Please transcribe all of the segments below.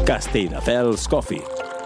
Castelldefels Coffee.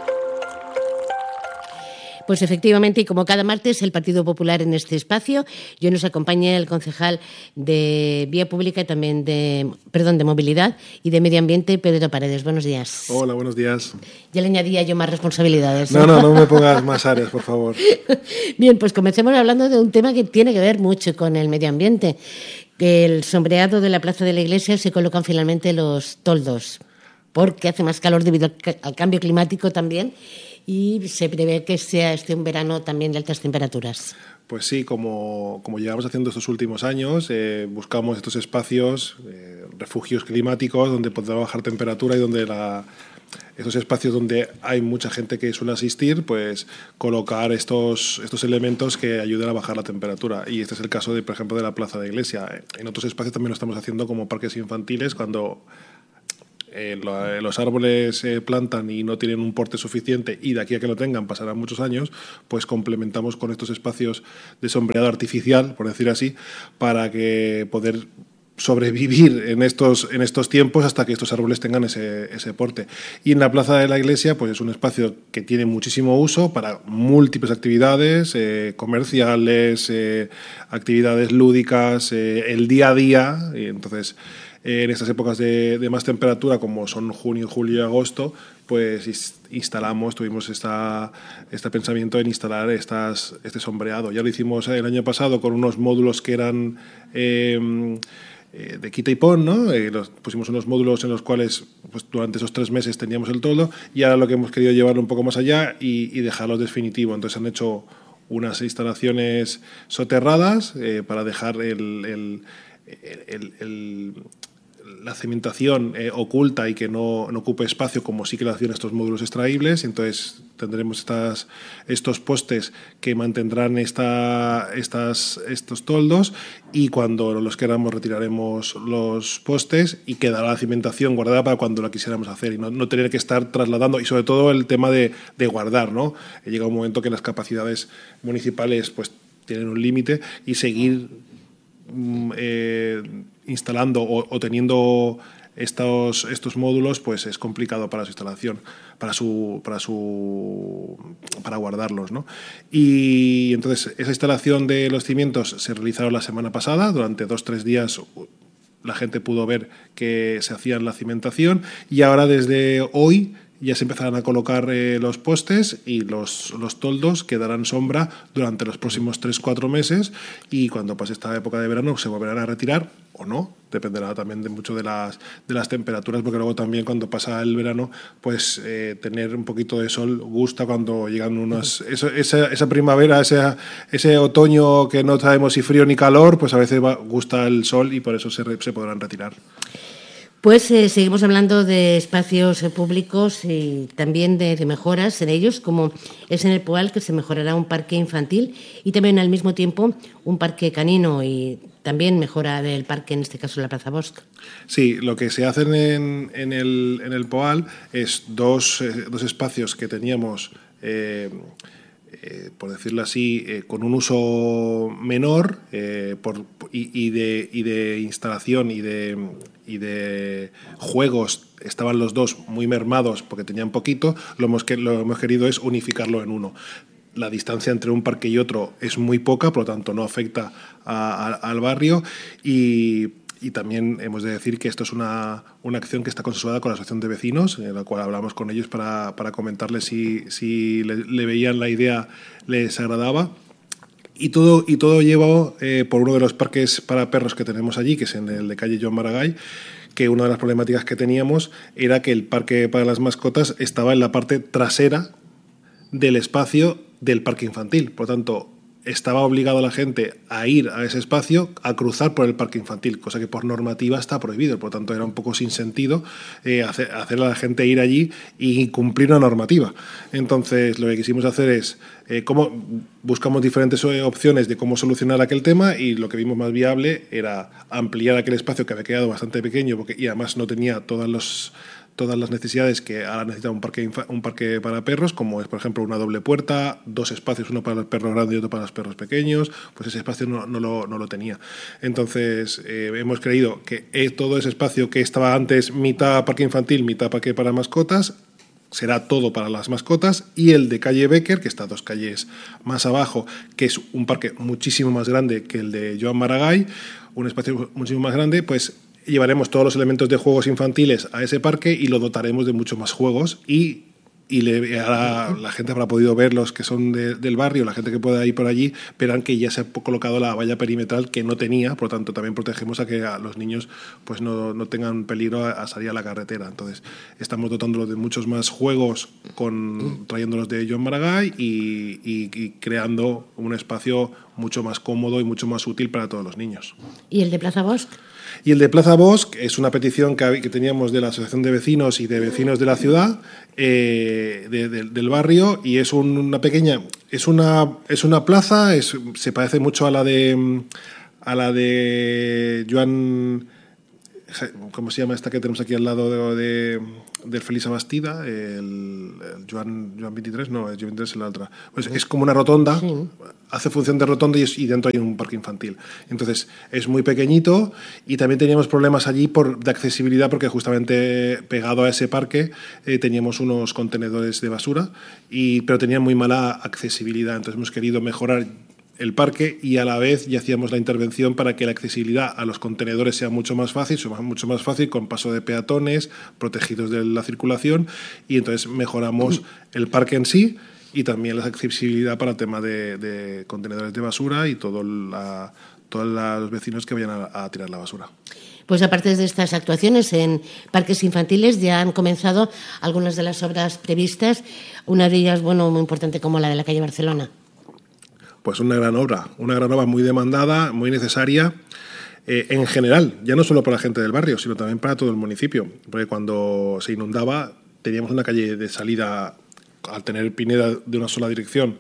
Pues efectivamente, y como cada martes, el Partido Popular en este espacio. Yo nos acompaña el concejal de Vía Pública y también de Movilidad y de Medio Ambiente, Pedro Paredes. Buenos días. Hola, buenos días. Ya le añadía yo más responsabilidades. No me pongas más áreas, por favor. Bien, pues comencemos hablando de un tema que tiene que ver mucho con el medio ambiente. El sombreado de la plaza de la iglesia se colocan finalmente los toldos, porque hace más calor debido al cambio climático también. Y se prevé que sea un verano también de altas temperaturas. Pues sí, como llevamos haciendo estos últimos años, buscamos estos espacios, refugios climáticos, donde podrá bajar temperatura y donde esos espacios donde hay mucha gente que suele asistir, pues colocar estos elementos que ayuden a bajar la temperatura. Y este es el caso, por ejemplo, de la Plaza de la Iglesia. En otros espacios también lo estamos haciendo como parques infantiles, cuando los árboles se plantan y no tienen un porte suficiente y de aquí a que lo tengan pasarán muchos años, pues complementamos con estos espacios de sombreado artificial, por decir así, para que poder sobrevivir en estos tiempos hasta que estos árboles tengan ese porte. Y en la Plaza de la Iglesia pues es un espacio que tiene muchísimo uso para múltiples actividades comerciales, actividades lúdicas, el día a día, y entonces en estas épocas de más temperatura, como son junio, julio y agosto, pues tuvimos este pensamiento en instalar este sombreado. Ya lo hicimos el año pasado con unos módulos que eran de quita y pon, ¿no? Pusimos unos módulos en los cuales pues, durante esos 3 meses teníamos el toldo, y ahora lo que hemos querido llevarlo un poco más allá y dejarlo definitivo. Entonces han hecho unas instalaciones soterradas para dejar la cementación oculta y que no ocupe espacio, como sí que lo hacían estos módulos extraíbles. Entonces tendremos estos postes que mantendrán estos toldos, y cuando los queramos retiraremos los postes y quedará la cimentación guardada para cuando la quisiéramos hacer y no tener que estar trasladando. Y sobre todo el tema de guardar, ¿no? Llega un momento que las capacidades municipales pues tienen un límite, y seguir instalando o teniendo estos módulos pues es complicado para su instalación, para guardarlos, ¿no? Y entonces esa instalación de los cimientos se realizaron la semana pasada. Durante 2-3 días la gente pudo ver que se hacía la cimentación, y ahora desde hoy ya se empezarán a colocar los postes, y los toldos que darán sombra durante los próximos 3-4 meses, y cuando pase esta época de verano se volverán a retirar o no, dependerá también mucho de las temperaturas, porque luego también cuando pasa el verano pues tener un poquito de sol gusta. Cuando llegan esa primavera, ese otoño que no sabemos si frío ni calor, pues a veces gusta el sol, y por eso se podrán retirar. Pues seguimos hablando de espacios públicos y también de mejoras en ellos, como es en el Poal, que se mejorará un parque infantil y también al mismo tiempo un parque canino, y también mejora del parque, en este caso la Plaza Bosch. Sí, lo que se hacen en el Poal es dos espacios que teníamos, por decirlo así, con un uso menor y de instalación y de juegos. Estaban los dos muy mermados porque tenían poquito. Lo hemos querido es unificarlo en uno. La distancia entre un parque y otro es muy poca, por lo tanto no afecta al barrio, y también hemos de decir que esto es una acción que está consensuada con la asociación de vecinos, en la cual hablamos con ellos para comentarles si le veían la idea, les agradaba. Y todo llevado por uno de los parques para perros que tenemos allí, que es en el de calle Joan Maragall, que una de las problemáticas que teníamos era que el parque para las mascotas estaba en la parte trasera del espacio del parque infantil. Por lo tanto, estaba obligado a la gente a ir a ese espacio, a cruzar por el parque infantil, cosa que por normativa está prohibido. Por lo tanto, era un poco sin sentido hacer a la gente ir allí y cumplir una normativa. Entonces, lo que quisimos hacer es buscamos diferentes opciones de cómo solucionar aquel tema, y lo que vimos más viable era ampliar aquel espacio que había quedado bastante pequeño y además no tenía todos todas las necesidades que ahora necesita un parque para perros, como es, por ejemplo, una doble puerta, 2 espacios, uno para los perros grandes y otro para los perros pequeños. Pues ese espacio no lo tenía. Entonces, hemos creído que todo ese espacio que estaba antes mitad parque infantil, mitad parque para mascotas, será todo para las mascotas, y el de calle Becker, que está 2 calles más abajo, que es un parque muchísimo más grande que el de Joan Maragall, un espacio muchísimo más grande, pues llevaremos todos los elementos de juegos infantiles a ese parque y lo dotaremos de muchos más juegos, y la gente habrá podido ver, los que son del barrio, la gente que pueda ir por allí, verán que ya se ha colocado la valla perimetral que no tenía, por lo tanto también protegemos a que a los niños pues no tengan peligro a salir a la carretera. Entonces estamos dotándolos de muchos más juegos, trayéndolos de Joan Maragall y creando un espacio mucho más cómodo y mucho más útil para todos los niños. ¿Y el de Plaza Bosch? Y el de Plaza Bosch es una petición que teníamos de la Asociación de Vecinos y de Vecinos de la ciudad, del barrio, y es una pequeña, es una plaza, se parece mucho a la de Joan, ¿cómo se llama esta que tenemos aquí al lado del Félix Abastida? El Joan 23, no, el Joan 23 es la otra. Pues es como una rotonda, sí. Hace función de rotonda y dentro hay un parque infantil. Entonces es muy pequeñito, y también teníamos problemas allí de accesibilidad, porque justamente pegado a ese parque teníamos unos contenedores de basura, pero tenían muy mala accesibilidad. Entonces hemos querido mejorar el parque y a la vez ya hacíamos la intervención para que la accesibilidad a los contenedores sea mucho más fácil, con paso de peatones, protegidos de la circulación, y entonces mejoramos el parque en sí y también la accesibilidad para el tema de contenedores de basura y todos los vecinos que vayan a tirar la basura. Pues aparte de estas actuaciones en parques infantiles, ya han comenzado algunas de las obras previstas, una de ellas, bueno, muy importante, como la de la calle Barcelona. Pues una gran obra muy demandada, muy necesaria, en general, ya no solo para la gente del barrio, sino también para todo el municipio, porque cuando se inundaba teníamos una calle de salida, al tener Pineda de una sola dirección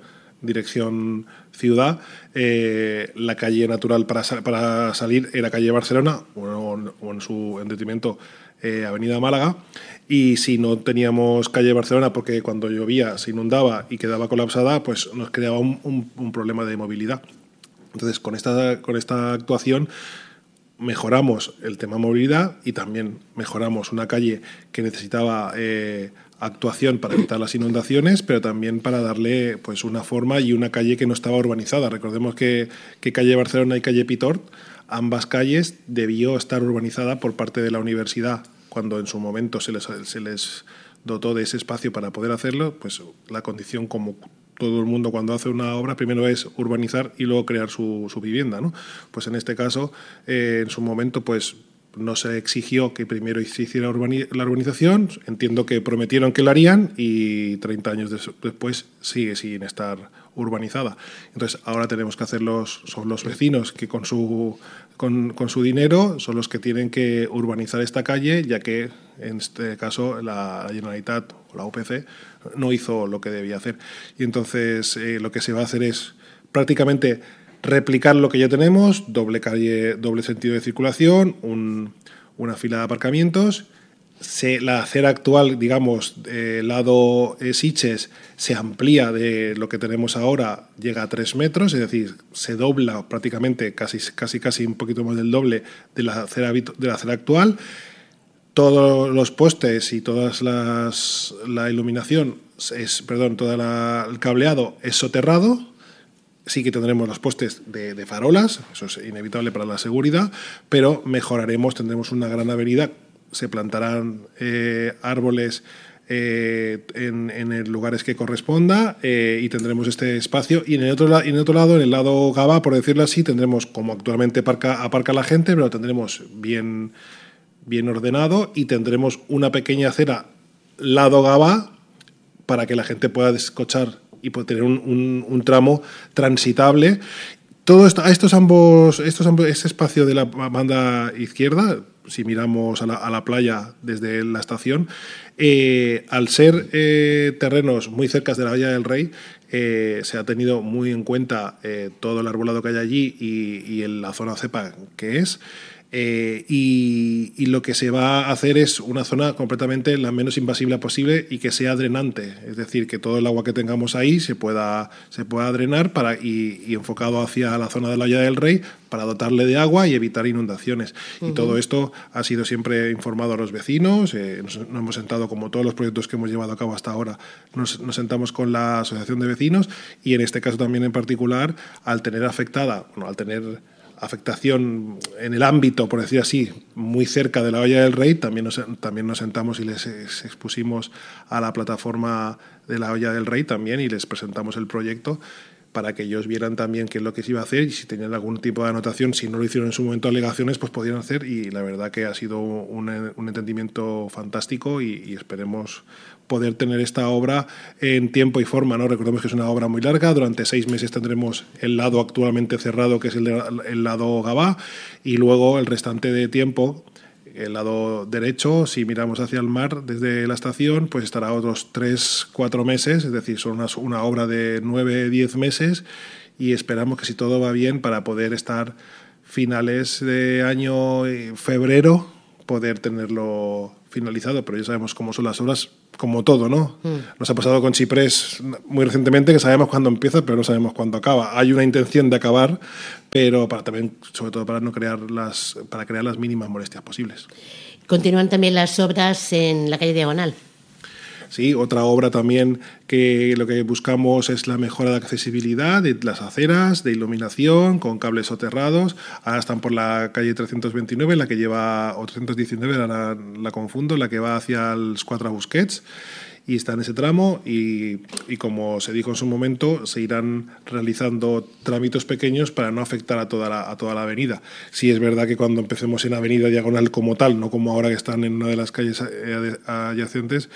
ciudad, la calle natural para salir era calle Barcelona o en detrimento avenida Málaga, y si no teníamos calle Barcelona, porque cuando llovía se inundaba y quedaba colapsada, pues nos creaba un problema de movilidad. Entonces con esta actuación mejoramos el tema movilidad y también mejoramos una calle que necesitaba actuación para evitar las inundaciones, pero también para darle pues una forma, y una calle que no estaba urbanizada. Recordemos que calle Barcelona y calle Pitort, ambas calles debió estar urbanizada por parte de la universidad cuando en su momento se les dotó de ese espacio para poder hacerlo. Pues la condición, como todo el mundo cuando hace una obra, primero es urbanizar y luego crear su vivienda, ¿no? Pues en este caso, en su momento, pues no se exigió que primero se hiciera la urbanización. Entiendo que prometieron que lo harían y 30 años después sigue sin estar urbanizada. Entonces ahora tenemos que son los vecinos que con su dinero son los que tienen que urbanizar esta calle, ya que en este caso la Generalitat o la UPC no hizo lo que debía hacer. Y entonces lo que se va a hacer es prácticamente replicar lo que ya tenemos: doble calle, doble sentido de circulación, una fila de aparcamientos. La acera actual, digamos, lado Sitges, se amplía de lo que tenemos ahora, llega a 3 metros, es decir, se dobla prácticamente casi un poquito más del doble de la acera actual. Todos los postes y la iluminación, todo el cableado es soterrado. Sí que tendremos los postes de farolas, eso es inevitable para la seguridad, pero tendremos una gran avenida, se plantarán árboles en lugares que corresponda, y tendremos este espacio. Y en el otro lado, en el lado Gavà, por decirlo así, tendremos, como actualmente aparca la gente, pero lo tendremos bien ordenado, y tendremos una pequeña acera lado Gavà para que la gente pueda descochar y puede tener un tramo transitable. Todo esto, este espacio de la banda izquierda, si miramos a la playa desde la estación, al ser terrenos muy cerca de la Valla del Rey, se ha tenido muy en cuenta todo el arbolado que hay allí y en la zona cepa que es. Y lo que se va a hacer es una zona completamente la menos invasible posible y que sea drenante, es decir, que todo el agua que tengamos ahí se pueda drenar y enfocado hacia la zona de la Hoya del Rey para dotarle de agua y evitar inundaciones. Y todo esto ha sido siempre informado a los vecinos, nos hemos sentado, como todos los proyectos que hemos llevado a cabo hasta ahora, nos sentamos con la asociación de vecinos y en este caso también en particular, al tener afectación en el ámbito, por decir así, muy cerca de la Hoya del Rey, también nos sentamos y les expusimos a la plataforma de la Hoya del Rey también y les presentamos el proyecto para que ellos vieran también qué es lo que se iba a hacer y si tenían algún tipo de anotación, si no lo hicieron en su momento alegaciones, pues podían hacer y la verdad que ha sido un entendimiento fantástico y esperemos poder tener esta obra en tiempo y forma, ¿no? Recordemos que es una obra muy larga, durante 6 meses tendremos el lado actualmente cerrado, que es el lado Gavá, y luego el restante de tiempo, el lado derecho, si miramos hacia el mar desde la estación, pues estará otros 3-4 meses, es decir, son una obra de 9-10 meses y esperamos que si todo va bien para poder estar finales de año, febrero, poder tenerlo finalizado, pero ya sabemos cómo son las obras, como todo, ¿no? Nos ha pasado con Chiprés muy recientemente que sabemos cuándo empieza, pero no sabemos cuándo acaba. Hay una intención de acabar, pero también, sobre todo para crear las mínimas molestias posibles. Continúan también las obras en la calle Diagonal. Sí, otra obra también que lo que buscamos es la mejora de accesibilidad de las aceras, de iluminación, con cables soterrados. Ahora están por la calle 329, la que lleva, o 319, la confundo, la que va hacia los 4 Busquets. Y está en ese tramo y como se dijo en su momento, se irán realizando trámites pequeños para no afectar a toda la avenida. Sí es verdad que cuando empecemos en Avenida Diagonal como tal, no como ahora que están en una de las calles adyacentes,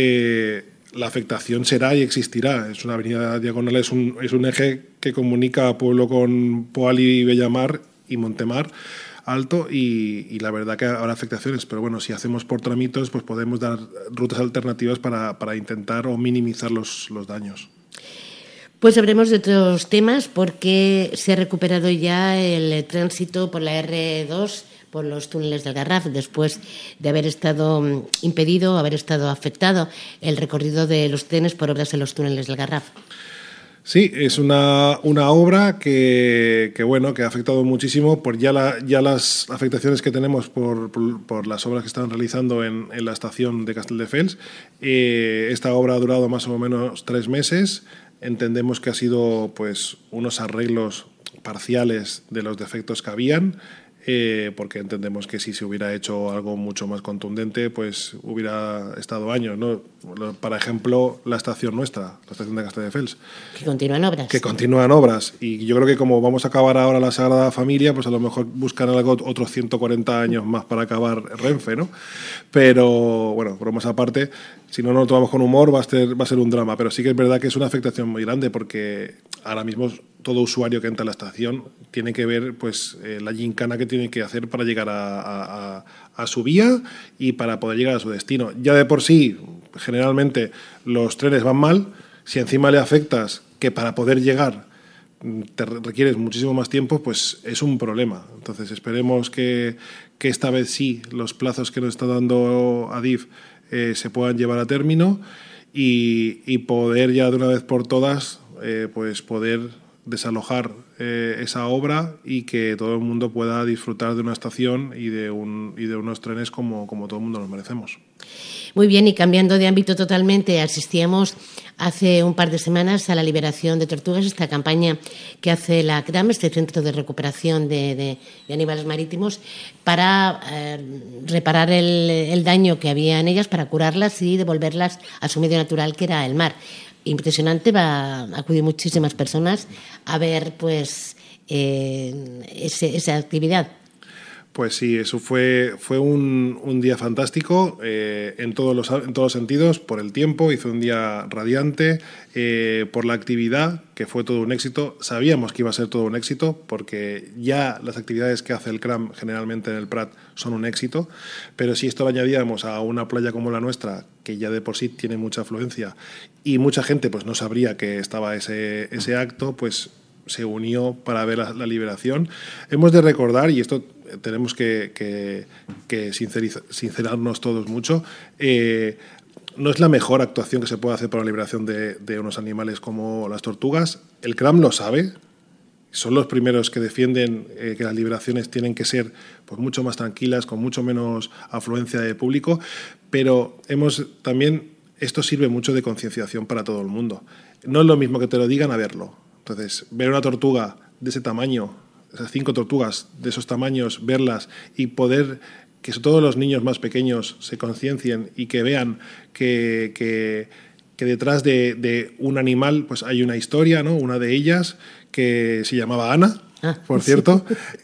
la afectación será y existirá. Es una avenida diagonal, es un eje que comunica a Pueblo con Poal y Bellamar y Montemar alto y la verdad que habrá afectaciones, pero bueno, si hacemos por trámites, pues podemos dar rutas alternativas para intentar o minimizar los daños. Pues hablemos de otros temas porque se ha recuperado ya el tránsito por la R2, por los túneles del Garraf, después de haber estado impedido, haber estado afectado el recorrido de los trenes por obras en los túneles del Garraf. Sí, es una obra que ha afectado muchísimo por ya las afectaciones que tenemos por las obras que están realizando en la estación de Castelldefels. Esta obra ha durado más o menos 3 meses. Entendemos que ha sido pues unos arreglos parciales de los defectos que habían. Porque entendemos que si se hubiera hecho algo mucho más contundente, pues hubiera estado años, ¿no? Por ejemplo, la estación nuestra, la estación de Castelldefels. Que continúan obras. Que continúan obras. Y yo creo que como vamos a acabar ahora la Sagrada Familia, pues a lo mejor buscan algo otros 140 años más para acabar Renfe, ¿no? Pero, bueno, bromas aparte, si no nos lo tomamos con humor va a ser un drama. Pero sí que es verdad que es una afectación muy grande porque ahora mismo todo usuario que entra a la estación tiene que ver pues la gincana que tiene que hacer para llegar a su vía y para poder llegar a su destino. Ya de por sí, generalmente los trenes van mal, si encima le afectas que para poder llegar te requieres muchísimo más tiempo, pues es un problema. Entonces esperemos que esta vez sí los plazos que nos está dando Adif se puedan llevar a término y poder ya de una vez por todas pues poder desalojar esa obra y que todo el mundo pueda disfrutar de una estación y de unos trenes como todo el mundo nos merecemos. Muy bien, y cambiando de ámbito totalmente, asistíamos hace un par de semanas a la liberación de tortugas, esta campaña que hace la CRAM, este Centro de Recuperación de Animales Marítimos, para reparar el daño que había en ellas, para curarlas y devolverlas a su medio natural, que era el mar. Impresionante, va a acudir muchísimas personas a ver pues esa actividad. Pues sí, eso fue un día fantástico en todos los sentidos, por el tiempo, hizo un día radiante, por la actividad, que fue todo un éxito. Sabíamos que iba a ser todo un éxito porque ya las actividades que hace el CRAM generalmente en el Prat son un éxito, pero si esto lo añadíamos a una playa como la nuestra, que ya de por sí tiene mucha afluencia y mucha gente pues no sabría que estaba ese acto, pues se unió para ver la liberación. Hemos de recordar, y esto tenemos que sincerarnos todos mucho, no es la mejor actuación que se puede hacer para la liberación de unos animales como las tortugas. El CRAM lo sabe. Son los primeros que defienden que las liberaciones tienen que ser pues, mucho más tranquilas, con mucho menos afluencia de público, pero también esto sirve mucho de concienciación para todo el mundo. No es lo mismo que te lo digan a verlo. Entonces, ver una tortuga de ese tamaño, esas 5 tortugas de esos tamaños, verlas y poder que sobre todo los niños más pequeños se conciencien y que vean que detrás de un animal pues hay una historia, ¿no? Una de ellas que se llamaba Ana, por cierto,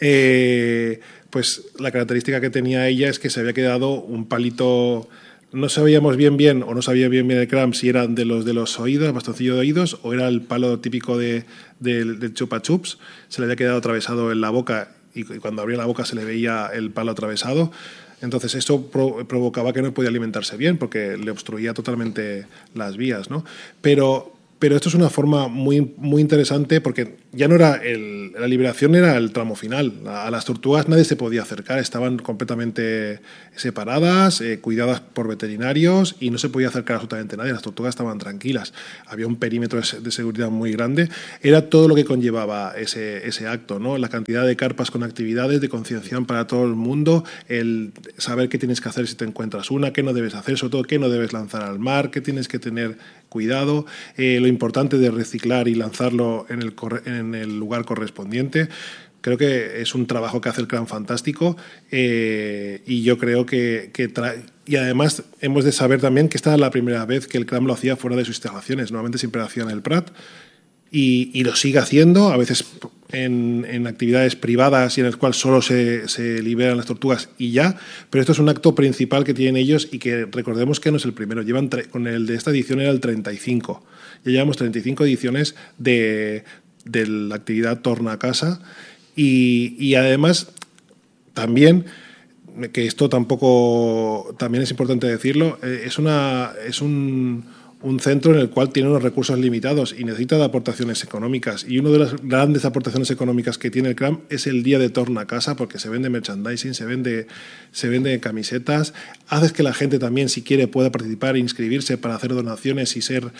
pues la característica que tenía ella es que se había quedado un palito. No sabíamos bien o no sabía bien el CRAM si eran de los oídos, el bastoncillo de oídos, o era el palo típico del chupa chups. Se le había quedado atravesado en la boca y cuando abría la boca se le veía el palo atravesado. Entonces esto provocaba que no podía alimentarse bien porque le obstruía totalmente las vías, ¿no? Pero esto es una forma muy, muy interesante porque ya no era la liberación, era el tramo final. A las tortugas nadie se podía acercar, estaban completamente separadas, cuidadas por veterinarios y no se podía acercar absolutamente nadie. Las tortugas estaban tranquilas. Había un perímetro de seguridad muy grande. Era todo lo que conllevaba ese acto, ¿no? La cantidad de carpas con actividades de concienciación para todo el mundo, el saber qué tienes que hacer si te encuentras una, qué no debes hacer, sobre todo qué no debes lanzar al mar, qué tienes que tener cuidado, lo importante de reciclar y lanzarlo en el lugar correspondiente. Creo que es un trabajo que hace el CRAM fantástico y yo creo y además hemos de saber también que esta es la primera vez que el CRAM lo hacía fuera de sus instalaciones. Normalmente siempre lo hacía en el Prat y lo sigue haciendo, a veces en actividades privadas y en el cual solo se liberan las tortugas y ya, pero esto es un acto principal que tienen ellos y que recordemos que no es el primero, con el de esta edición era el 35, ya llevamos 35 ediciones de la actividad Torna a Casa y además también, que esto también es importante decirlo, es un centro en el cual tiene unos recursos limitados y necesita de aportaciones económicas. Y una de las grandes aportaciones económicas que tiene el CRAM es el día de Torna a Casa, porque se vende merchandising, se vende camisetas. Haces que la gente también, si quiere, pueda participar e inscribirse para hacer donaciones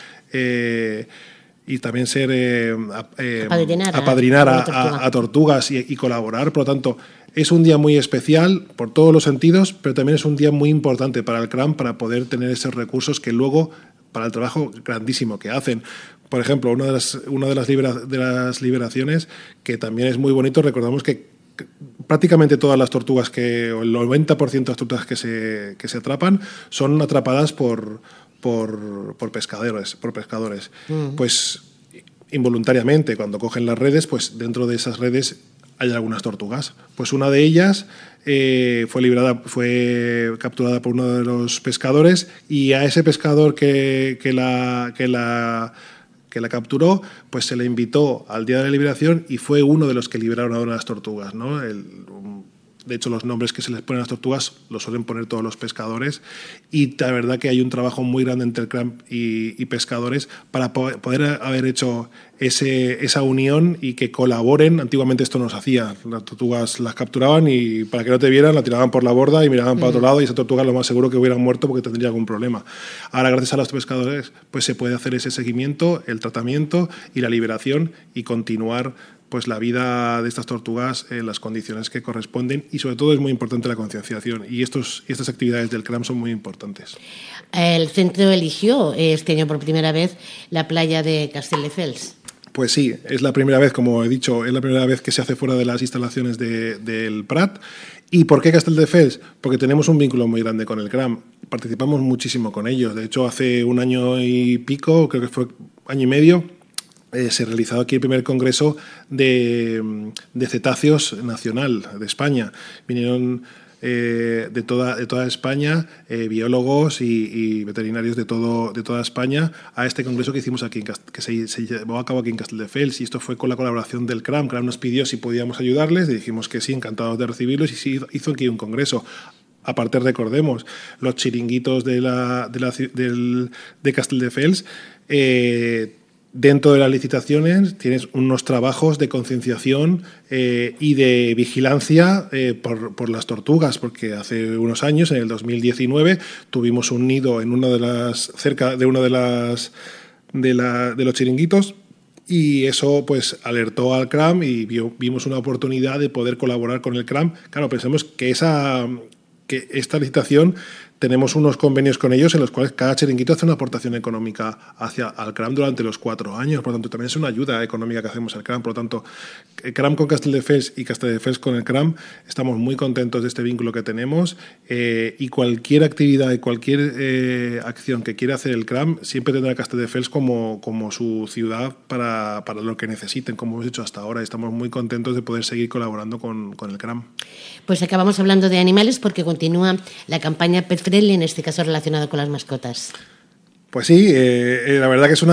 y también apadrinar a tortugas y colaborar. Por lo tanto, es un día muy especial por todos los sentidos, pero también es un día muy importante para el CRAM para poder tener esos recursos que luego, para el trabajo grandísimo que hacen. Por ejemplo, una de las liberaciones, que también es muy bonito, recordamos que prácticamente todas las tortugas, o el 90% de las tortugas que se atrapan, son atrapadas por pescadores. Pues involuntariamente, cuando cogen las redes, pues dentro de esas redes hay algunas tortugas. Pues una de ellas fue capturada por uno de los pescadores y a ese pescador que la capturó, pues se le invitó al día de la liberación y fue uno de los que liberaron a una de las tortugas, ¿no? De hecho, los nombres que se les ponen a las tortugas los suelen poner todos los pescadores y la verdad que hay un trabajo muy grande entre el CRAM y pescadores para poder haber hecho esa unión y que colaboren. Antiguamente esto no se hacía. Las tortugas las capturaban y para que no te vieran la tiraban por la borda y miraban para otro lado y esa tortuga lo más seguro que hubieran muerto porque tendría algún problema. Ahora, gracias a los pescadores, pues se puede hacer ese seguimiento, el tratamiento y la liberación y continuar pues la vida de estas tortugas en las condiciones que corresponden y sobre todo es muy importante la concienciación y estas actividades del CRAM son muy importantes. El centro eligió este año por primera vez la playa de Castelldefels. Pues sí, es la primera vez, como he dicho, es la primera vez que se hace fuera de las instalaciones del Prat. ¿Y por qué Castelldefels? Porque tenemos un vínculo muy grande con el CRAM. Participamos muchísimo con ellos. De hecho, hace un año y pico, creo que fue año y medio, se realizó aquí el primer congreso de cetáceos nacional de España. Vinieron de toda España biólogos y veterinarios de toda España a este congreso que hicimos aquí, que se llevó a cabo aquí en Castelldefels, y esto fue con la colaboración del CRAM. CRAM nos pidió si podíamos ayudarles, y dijimos que sí, encantados de recibirlos, y sí, hizo aquí un congreso. Aparte, recordemos, los chiringuitos de Castelldefels dentro de las licitaciones tienes unos trabajos de concienciación y de vigilancia por las tortugas, porque hace unos años, en el 2019, tuvimos un nido en una de las cerca de uno de los chiringuitos, y eso pues alertó al CRAM y vimos una oportunidad de poder colaborar con el CRAM. Claro, pensemos que esta licitación tenemos unos convenios con ellos en los cuales cada chiringuito hace una aportación económica al CRAM durante los 4 años. Por lo tanto, también es una ayuda económica que hacemos al CRAM. Por lo tanto, el CRAM con Castelldefels y Castelldefels con el CRAM, estamos muy contentos de este vínculo que tenemos, y cualquier actividad y cualquier acción que quiera hacer el CRAM siempre tendrá Castelldefels como su ciudad para lo que necesiten, como hemos hecho hasta ahora. Y estamos muy contentos de poder seguir colaborando con el CRAM. Pues acabamos hablando de animales porque continúa la campaña Pet Friendly, en este caso relacionado con las mascotas. Pues sí, la verdad que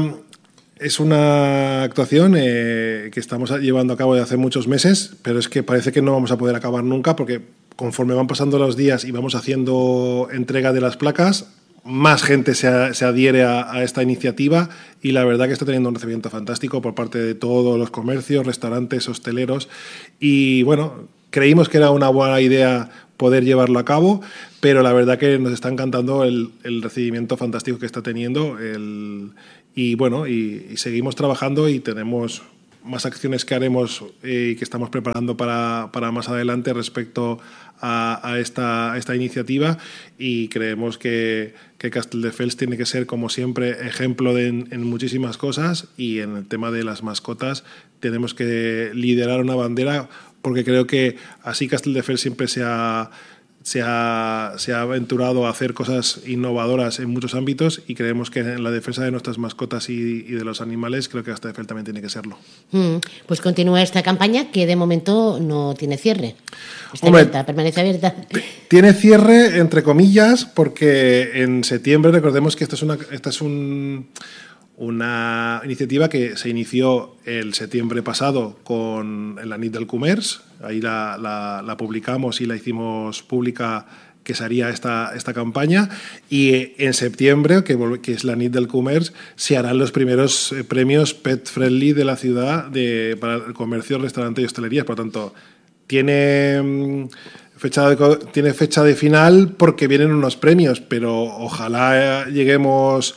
es una actuación que estamos llevando a cabo desde hace muchos meses, pero es que parece que no vamos a poder acabar nunca, porque conforme van pasando los días y vamos haciendo entrega de las placas, más gente se adhiere a esta iniciativa, y la verdad que está teniendo un recibimiento fantástico por parte de todos los comercios, restaurantes, hosteleros, y bueno, creímos que era una buena idea poder llevarlo a cabo, pero la verdad que nos está encantando el recibimiento fantástico que está teniendo, y bueno, y seguimos trabajando, y tenemos más acciones que haremos y que estamos preparando para más adelante respecto a esta iniciativa, y creemos que Castelldefels tiene que ser, como siempre, ejemplo en muchísimas cosas, y en el tema de las mascotas tenemos que liderar una bandera, porque creo que así Castelldefels siempre se ha aventurado a hacer cosas innovadoras en muchos ámbitos, y creemos que en la defensa de nuestras mascotas y de los animales, creo que Castelldefels también tiene que serlo. Pues continúa esta campaña, que de momento no tiene cierre. Está Hombre, abierta, permanece abierta. Tiene cierre, entre comillas, porque en septiembre, recordemos que esta es una iniciativa que se inició el septiembre pasado en la nit del comerç. Ahí la publicamos y la hicimos pública, que se haría esta campaña, y en septiembre, que es la nit del comerç, se harán los primeros premios Pet Friendly de la ciudad para el comercio, restaurante y hostelería. Por lo tanto, tiene fecha de final porque vienen unos premios, pero ojalá lleguemos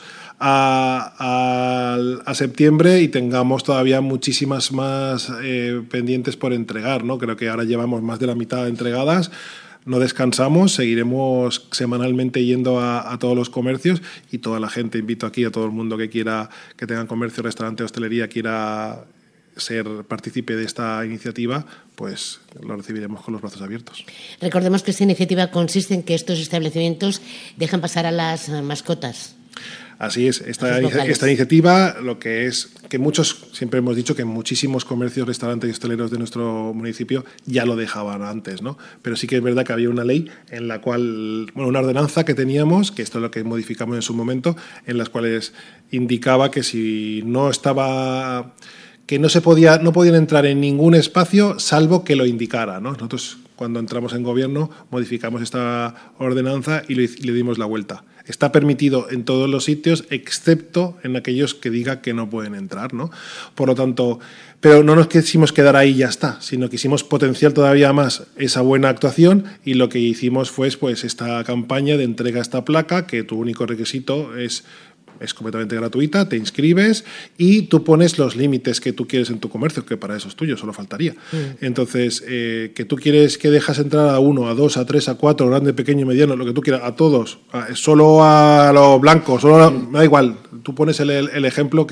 a septiembre y tengamos todavía muchísimas más pendientes por entregar, ¿no? Creo que ahora llevamos más de la mitad entregadas. No descansamos, seguiremos semanalmente yendo a todos los comercios, y toda la gente, invito aquí a todo el mundo que tenga comercio, restaurante, hostelería, quiera ser partícipe de esta iniciativa, pues lo recibiremos con los brazos abiertos. Recordemos que esta iniciativa consiste en que estos establecimientos dejan pasar a las mascotas. Así es, esta iniciativa, lo que es que siempre hemos dicho que muchísimos comercios, restaurantes y hosteleros de nuestro municipio ya lo dejaban antes, ¿no? Pero sí que es verdad que había una ley en la cual, una ordenanza que teníamos, que esto es lo que modificamos en su momento, en las cuales indicaba que si no estaba, que no podían entrar en ningún espacio salvo que lo indicara, ¿no? Nosotros, cuando entramos en gobierno, modificamos esta ordenanza y le dimos la vuelta. Está permitido en todos los sitios, excepto en aquellos que diga que no pueden entrar, ¿no? Por lo tanto, pero no nos quisimos quedar ahí y ya está, sino quisimos potenciar todavía más esa buena actuación, y lo que hicimos fue pues esta campaña de entrega a esta placa, que tu único requisito es completamente gratuita, te inscribes y tú pones los límites que tú quieres en tu comercio, que para eso es tuyo, solo faltaría. Entonces, que tú quieres que dejas entrar a 1, a 2, a 3, a 4, grande, pequeño, mediano, lo que tú quieras, a todos, solo a los blancos, me da igual, tú pones el ejemplo,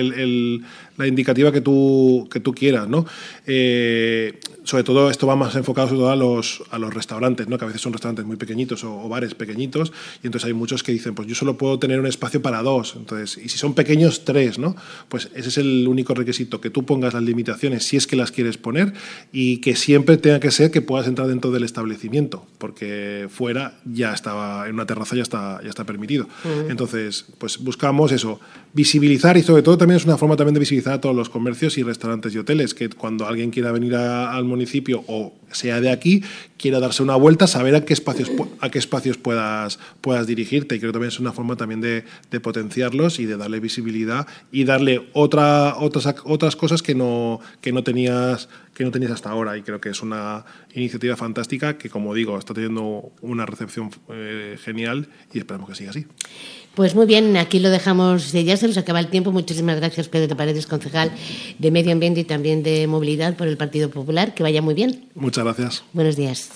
la indicativa que tú quieras, ¿no? Sobre todo esto va más enfocado sobre todo a los restaurantes, ¿no? Que a veces son restaurantes muy pequeñitos o bares pequeñitos, y entonces hay muchos que dicen, pues yo solo puedo tener un espacio para 2, entonces, y si son pequeños, 3, ¿no? Pues ese es el único requisito, que tú pongas las limitaciones si es que las quieres poner, y que siempre tenga que ser que puedas entrar dentro del establecimiento, porque fuera ya estaba, en una terraza ya está permitido. Entonces, pues buscamos eso, visibilizar, y sobre todo también es una forma también de visibilizar a todos los comercios y restaurantes y hoteles, que cuando alguien quiera venir al municipio o sea de aquí, quiera darse una vuelta, saber a qué espacios puedas dirigirte. Y creo que también es una forma también de potenciarlos y de darle visibilidad y darle otras cosas que no tenías hasta ahora. Y creo que es una iniciativa fantástica que, como digo, está teniendo una recepción genial y esperamos que siga así. Pues muy bien, aquí lo dejamos, ya se nos acaba el tiempo. Muchísimas gracias, Pedro de Paredes, concejal de Medio Ambiente y también de Movilidad por el Partido Popular. Que vaya muy bien. Muchas gracias. Buenos días.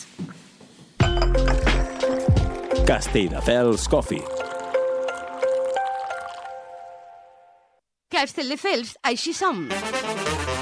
Castelldefels Coffee. Castelldefels, així som.